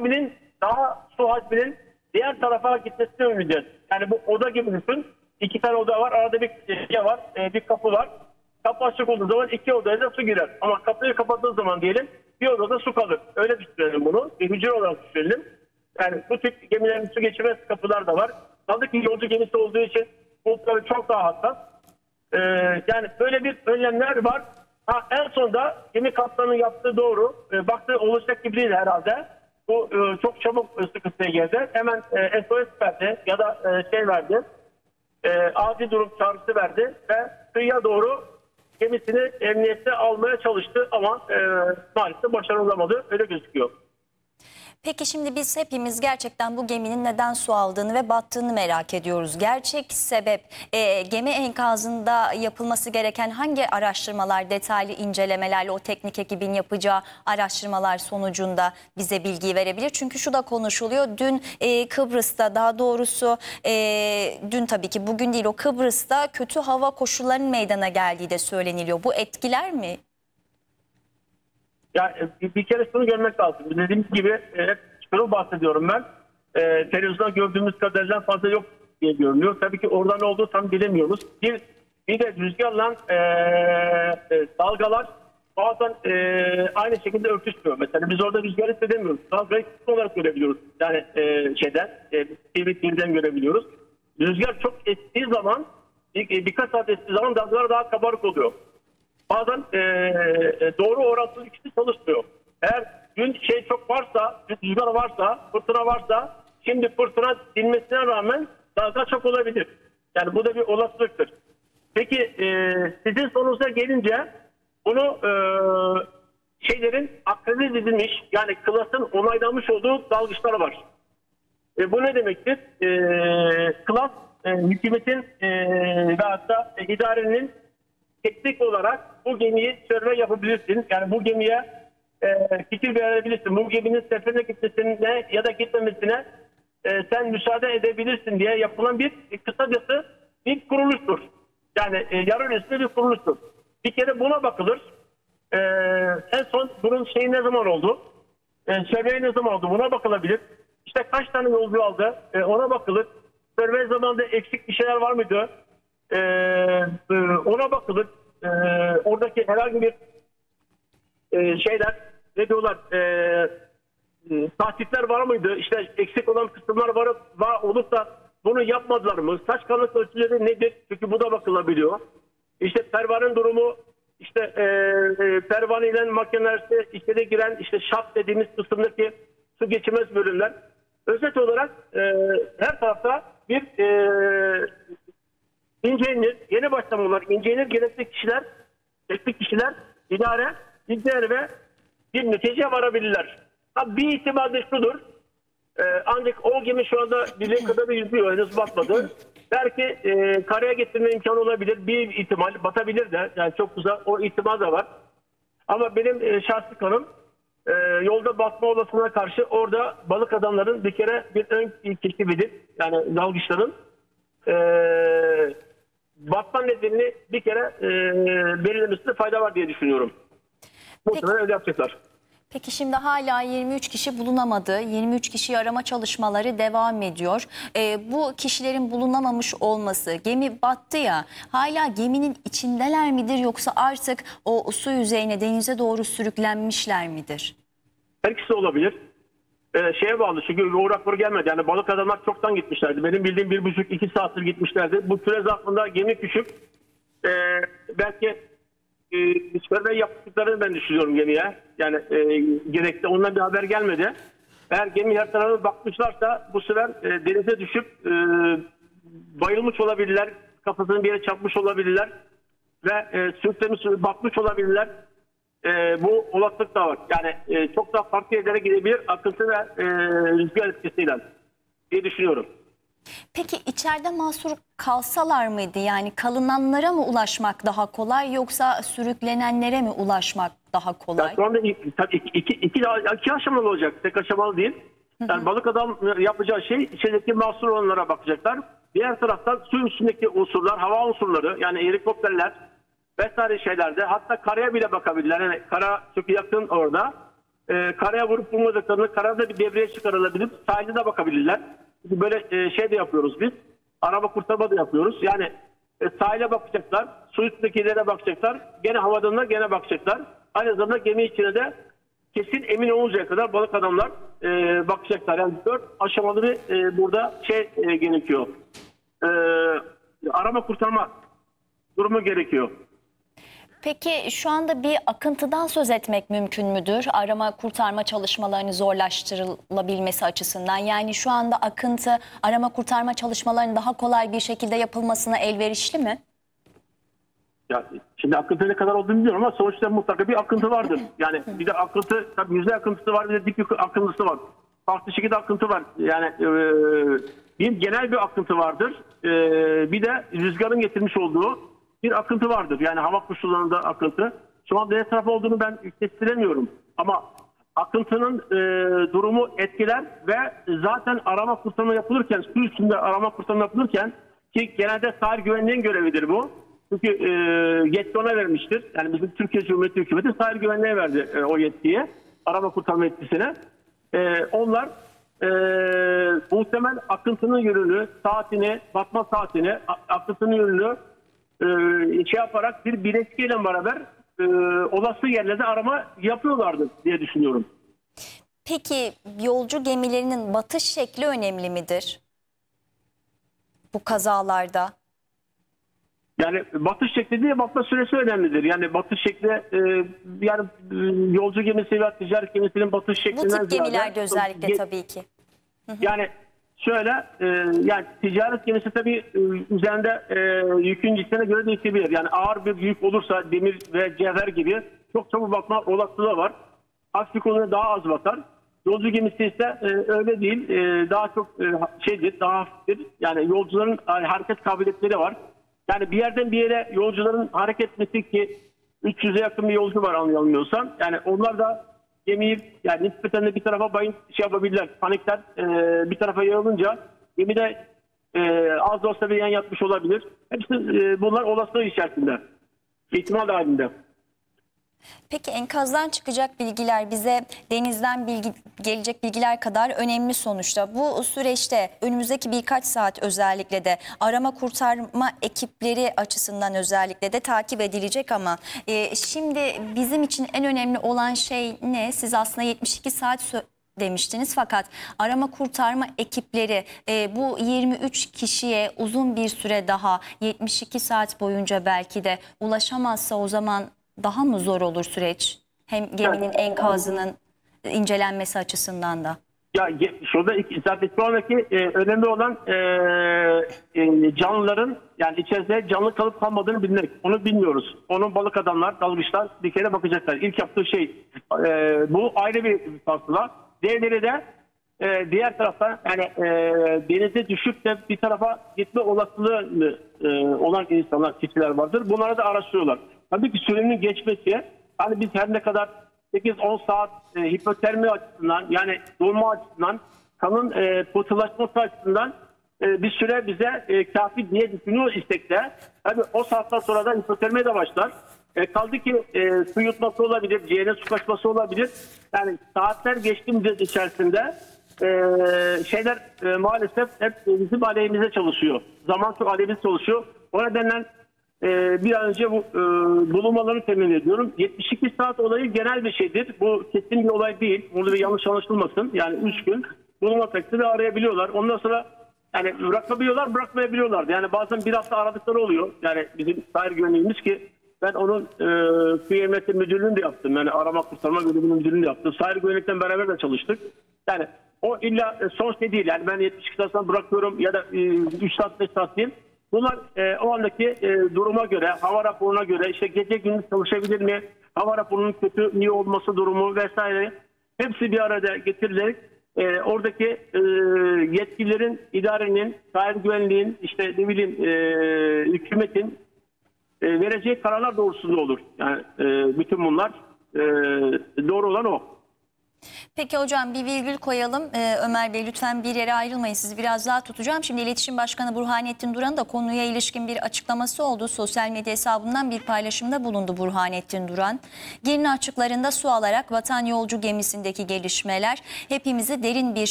geminin daha su hacminin diğer tarafa gitmesini umuyacağız. Yani bu oda gibi düşün. 2 tane oda var. Arada bir şey var. Bir kapı var. Kapı açık olduğu zaman 2 odaya da su girer. Ama kapıyı kapattığı zaman diyelim bir odada su kalır. Öyle düşünelim bunu. Bir hücre olarak düşünelim. Yani bu tip gemilerin su geçirmez kapılar da var. Kaldı ki yolcu gemisi olduğu için bulutları çok daha hassas. Yani böyle bir önlemler var. En sonunda gemi kaptanının yaptığı doğru. Baktığı olacak gibi değil herhalde. Bu çok çabuk sıkıntıya geldi. Hemen SOS verdi ya da şey verdi. Acil durum çağrısı verdi ve kıyıya doğru gemisini emniyete almaya çalıştı ama maalesef başarılamadı. Öyle gözüküyor. Peki şimdi biz hepimiz gerçekten bu geminin neden su aldığını ve battığını merak ediyoruz. Gerçek sebep gemi enkazında yapılması gereken hangi araştırmalar, detaylı incelemelerle o teknik ekibin yapacağı araştırmalar sonucunda bize bilgi verebilir? Çünkü şu da konuşuluyor. Dün Kıbrıs'ta, daha doğrusu dün tabii ki bugün değil, o Kıbrıs'ta kötü hava koşullarının meydana geldiği de söyleniliyor. Bu etkiler mi? Ya bir kere şunu görmek lazım. Dediğimiz gibi hep şunu bahsediyorum ben. Televizyonda gördüğümüz kadarıyla fazla yok diye görünüyor. Tabii ki orada ne olduğu tam bilemiyoruz. Bir de rüzgarla dalgalar bazen aynı şekilde örtüşmüyor. Mesela biz orada rüzgar hissedemiyoruz. Dalgayı kısım olarak görebiliyoruz. Yani birden görebiliyoruz. Rüzgar çok estiği zaman birkaç saat estiği zaman dalgalar daha kabarık oluyor. Bazen doğru orantılı ikisi çalışmıyor. Eğer dün şey çok varsa, rüzgar varsa, fırtına varsa, şimdi fırtına dinmesine rağmen dalga çok olabilir. Yani bu da bir olasılıktır. Peki sizin sorunuza gelince bunu şeylerin akredite edilmiş, yani KLAS'ın onaylanmış olduğu dalgıçlar var. Bu ne demektir? KLAS hükümetin ve hatta idarenin teknik olarak bu gemiyi sörve yapabilirsin. Yani bu gemiye fikir verebilirsin. Bu geminin seferine gitmesine ya da gitmemesine sen müsaade edebilirsin diye yapılan bir kısacası bir kuruluştur. Yani yarı resmi bir kuruluştur. Bir kere buna bakılır. En son bunun şeyi ne zaman oldu? Sörve ne zaman oldu? Buna bakılabilir. İşte kaç tane yolcu aldı? Ona bakılır. Sörve zamanında eksik bir şeyler var mıydı? Ona bakılır. Oradaki herhangi bir şeyler ne diyorlar tahsisler var mıydı? İşte eksik olan kısımlar var olup da bunu yapmadılar mı? Saç kalınlık ölçüleri nedir? Çünkü bu da bakılabiliyor. İşte pervanenin durumu, işte pervane ile makinelerse içeri giren işte şaft dediğimiz kısımdaki su geçirmez bölümler. Özet olarak her tarafta bir İncelenir, yeni başlamalar incelenir, gerekli kişiler, teknik kişiler, idare, izler ve bir neticeye varabilirler. Tabii bir ihtimal de şudur, ancak o gemi şu anda bildiğim kadarıyla yüzüyor, henüz batmadı. Belki karaya getirme imkanı olabilir, bir ihtimal, batabilir de, yani çok güzel, o ihtimal de var. Ama benim şahsi kanım, yolda batma olasılığına karşı orada balık adamların bir kere bir ön keşfidir, yani dalgıçların. Batma nedenini bir kere belirlemesinde fayda var diye düşünüyorum. Muhtemelen öyle yapacaklar. Peki şimdi hala 23 kişi bulunamadı. 23 kişi arama çalışmaları devam ediyor. Bu kişilerin bulunamamış olması, gemi battı ya, hala geminin içindeler midir yoksa artık o su yüzeyine, denize doğru sürüklenmişler midir? Her ikisi olabilir. Şeye bağlı çünkü uğrakları gelmedi. Yani balık adamlar çoktan gitmişlerdi. Benim bildiğim 1,5-2 saattir gitmişlerdi. Bu süre zarfında gemi küçük. Belki sörve yaptıklarını ben düşünüyorum gemiye. Yani gerekli. Ondan bir haber gelmedi. Eğer gemi her tarafına bakmışlarsa bu sefer denize düşüp bayılmış olabilirler. Kafasını bir yere çarpmış olabilirler. Ve sürüklemiş, batmış olabilirler. Bu olasılık da var. Yani çok daha farklı yerlere gidebilir akıntı ve rüzgar etkisiyle diye düşünüyorum. Peki içeride mahsur kalsalar mıydı? Yani kalınanlara mı ulaşmak daha kolay yoksa sürüklenenlere mi ulaşmak daha kolay? Yani şu anda iki aşamalı olacak. Tek aşamalı değil. Yani balık adam yapacağı şey içerideki mahsur olanlara bakacaklar. Diğer taraftan su üstündeki unsurlar, hava unsurları yani helikopterler vesaire şeylerde hatta karaya bile bakabilirler. Yani kara çok yakın orada. karaya vurup vurmadıklarını, karada bir devreye çıkarılabilir, sahilde de bakabilirler. Böyle şey de yapıyoruz biz. Arama kurtarma da yapıyoruz. Yani sahile bakacaklar, su üstündekilere bakacaklar, gene havadan da gene bakacaklar. Aynı zamanda gemi içine de kesin emin oluncaya kadar balık adamlar bakacaklar. Yani 4 aşamalı bir burada gerekiyor. Arama kurtarma durumu gerekiyor. Peki şu anda bir akıntıdan söz etmek mümkün müdür? Arama kurtarma çalışmalarını zorlaştırılabilmesi açısından. Yani şu anda akıntı arama kurtarma çalışmalarının daha kolay bir şekilde yapılmasına elverişli mi? Ya, şimdi akıntı ne kadar olduğunu bilmiyorum ama sonuçta mutlaka bir akıntı vardır. Yani bir de akıntı, tabii yüzey akıntısı var, bir de dik akıntısı var. Farklı şekilde akıntı var. Yani bir genel bir akıntı vardır. Bir de rüzgarın getirmiş olduğu bir akıntı vardır. Yani hava koşullarında akıntı. Şu anda ne taraf olduğunu ben kestiremiyorum. Ama akıntının durumu etkiler ve zaten arama kurtarma yapılırken, su üstünde arama kurtarma yapılırken, ki genelde sahil güvenliğinin görevidir bu. Çünkü yetki ona vermiştir. Yani bizim Türkiye Cumhuriyeti Hükümeti sahil güvenliğe verdi o yetkiyi. Arama kurtarma yetkisine. Onlar muhtemel akıntının yönünü, saatini, batma saatini, akıntının yönünü yaparak bir bileşkeyle beraber olası yerlerde arama yapıyorlardı diye düşünüyorum. Peki yolcu gemilerinin batış şekli önemli midir bu kazalarda? Yani batış şekli değil, batma süresi önemlidir. Yani batış şekli yani yolcu gemisi ve ticaret gemisinin batış Bu şeklinden tip gemilerde ziyade, özellikle tabii ki. Yani şöyle yani ticaret gemisi tabii üzerinde yükün cinsine göre değişebilir. Yani ağır bir yük olursa demir ve cevher gibi çok çabuk batma olasılığı var. Aksi konuda daha az batar. Yolcu gemisi ise öyle değil. Daha çok şeydir, daha hafiftir. Yani yolcuların hareket kabiliyetleri var. Yani bir yerden bir yere yolcuların hareket etmesi, ki 300'e yakın bir yolcu var anlayamıyorsam. Yani onlar da gemiyi yani nispeten de bir tarafa yapabilirler. Panikler bir tarafa yayılınca gemide az da olsa bir yan yatmış olabilir. Hepsi bunlar olasılığı içerisinde. İhtimal dahilinde. Peki enkazdan çıkacak bilgiler bize denizden gelecek bilgiler kadar önemli sonuçta. Bu süreçte önümüzdeki birkaç saat özellikle de arama kurtarma ekipleri açısından özellikle de takip edilecek ama şimdi bizim için en önemli olan şey ne? Siz aslında 72 saat demiştiniz fakat arama kurtarma ekipleri bu 23 kişiye uzun bir süre daha 72 saat boyunca belki de ulaşamazsa o zaman daha mı zor olur süreç? Hem geminin enkazının incelenmesi açısından da. Ya şurada zaten şu andaki önemli olan canlıların, yani içerisinde canlı kalıp kalmadığını bilmek. Onu bilmiyoruz. Onun balık adamlar, dalgıçlar bir kere bakacaklar. İlk yaptığı şey bu ayrı bir fasıla. Diğerleri de diğer tarafta yani denize düşüp de bir tarafa gitme olasılığı olan insanlar, kişiler vardır. Bunları da araştırıyorlar. Tabii ki sürenin geçmesi, hani biz her ne kadar 8-10 saat hipotermi açısından, yani donma açısından, kanın pıhtılaşması açısından bir süre bize kafi diye düşünüyor istek de. Tabii o saatten sonra da hipotermi de başlar. Kaldı ki su yutması olabilir, ciğerine su kaçması olabilir. Yani saatler geçti müddet içerisinde şeyler maalesef hep bizim aleyhimize çalışıyor. Zaman çok aleyhimize çalışıyor. O nedenle bir an önce bulunmalarını temin ediyorum. 72 saat olayı genel bir şeydir. Bu kesin bir olay değil. Burada bir yanlış anlaşılmasın. Yani 3 gün bulunma takdirde arayabiliyorlar. Ondan sonra yani bırakabiliyorlar, bırakmayabiliyorlar. Yani bazen bir hafta aradıkları oluyor. Yani bizim sahil güvenliğimiz, ki ben onun kıymet müdürlüğünü de yaptım. Yani arama kurtarma bölümünün müdürlüğünü de yaptım. Sahil güvenlikten beraber de çalıştık. Yani o illa son şey değil. Yani ben 72 saat sonra bırakıyorum ya da 3 saat 5 saat değil. Bunlar o andaki duruma göre, hava raporuna göre, işte gece gündüz çalışabilir mi, hava raporunun kötü niye olması durumu vesaire, hepsi bir arada getirilerek oradaki yetkililerin, idarenin, sahil güvenliğin, işte ne bileyim hükümetin vereceği kararlar doğrultusunda olur. Yani bütün bunlar doğru olan o. Peki hocam bir virgül koyalım. Ömer Bey lütfen bir yere ayrılmayın. Sizi biraz daha tutacağım. Şimdi İletişim Başkanı Burhanettin Duran'ın da konuya ilişkin bir açıklaması oldu. Sosyal medya hesabından bir paylaşımda bulundu Burhanettin Duran. Girne açıklarında su alarak vatan yolcu gemisindeki gelişmeler hepimizi derin bir